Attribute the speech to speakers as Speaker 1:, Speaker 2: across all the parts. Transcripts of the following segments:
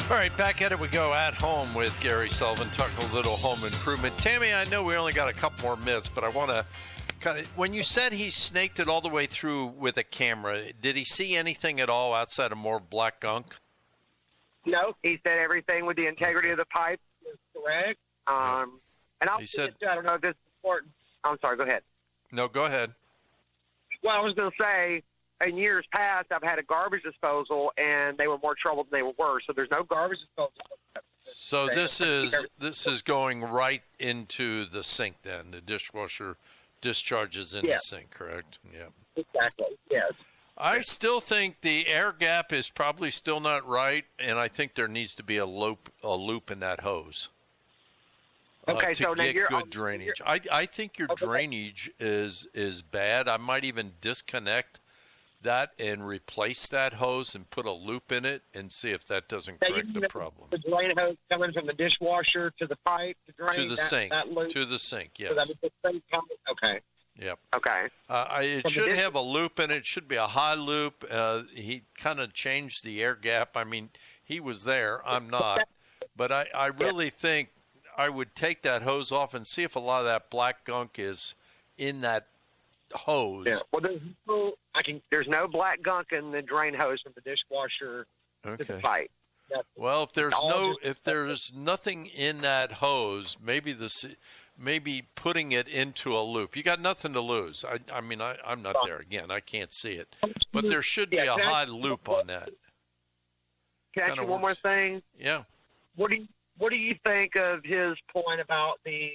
Speaker 1: All right, back at it we go at home with Gary Sullivan, talking a little home improvement. Tammy, I know we only got a couple more minutes, but I want to kind of, when you said he snaked it all the way through with a camera, did he see anything at all outside of more black gunk?
Speaker 2: No, he said everything with the integrity of the pipe is correct. And I'll say, I don't know if this is important. I'm sorry, go ahead.
Speaker 1: No, go ahead.
Speaker 2: Well, I was going to say, in years past, I've had a garbage disposal, and they were more trouble than they were worse. So there's no garbage disposal.
Speaker 1: So this is going right into the sink then. The dishwasher discharges in the sink, correct? Yeah.
Speaker 2: Exactly, yes.
Speaker 1: I still think the air gap is probably still not right, and I think there needs to be a loop in that hose.
Speaker 2: Okay,
Speaker 1: to get good drainage. I think your drainage is bad. I might even disconnect that and replace that hose and put a loop in it and see if that doesn't correct the problem.
Speaker 2: The drain hose coming from the dishwasher to the pipe to drain
Speaker 1: to the sink. To the sink, yes.
Speaker 2: So that was the same okay.
Speaker 1: Yep.
Speaker 2: Okay.
Speaker 1: It should have a loop in it. It should be a high loop. He kind of changed the air gap. I mean, he was there. I'm not. But I really think I would take that hose off and see if a lot of that black gunk is in that hose.
Speaker 2: Yeah. Well, there's no black gunk in the drain hose from the dishwasher to the pipe.
Speaker 1: Well, if there's nothing in that hose, maybe putting it into a loop. You got nothing to lose. I mean, I'm not there again. I can't see it, but there should be a high loop on that.
Speaker 2: Can I ask you one more thing?
Speaker 1: Yeah.
Speaker 2: What do you think of his point about the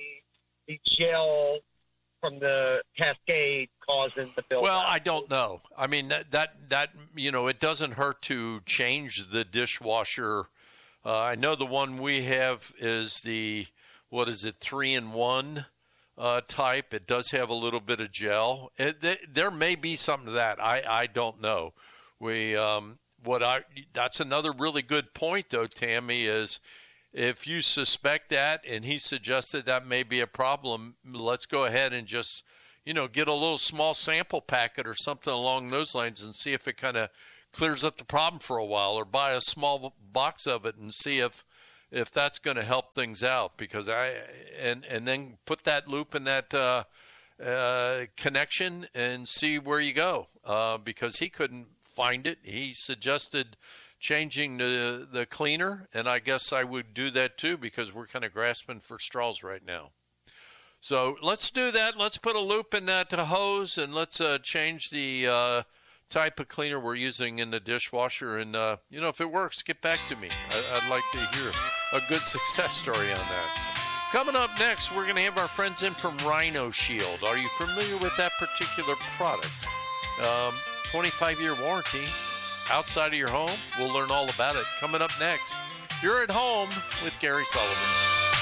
Speaker 2: gel from the Cascade causing the buildup?
Speaker 1: Well, I don't know. I mean, that it doesn't hurt to change the dishwasher. I know the one we have is the 3-in-1 type. It does have a little bit of gel. There may be something to that. I don't know. That's another really good point, though, Tammy, is if you suspect that and he suggested that may be a problem, let's go ahead and just, get a little small sample packet or something along those lines and see if it kind of clears up the problem for a while, or buy a small box of it and see if that's going to help things out, because and then put that loop in that connection and see where you go, because he couldn't find it. He suggested changing the cleaner, and I guess I would do that too, because we're kind of grasping for straws right now. So let's do that. Let's put a loop in that hose, and let's change the type of cleaner we're using in the dishwasher. And, if it works, get back to me. I'd like to hear a good success story on that. Coming up next, we're going to have our friends in from Rhino Shield. Are you familiar with that particular product? 25-year warranty outside of your home. We'll learn all about it coming up next. You're at home with Gary Sullivan.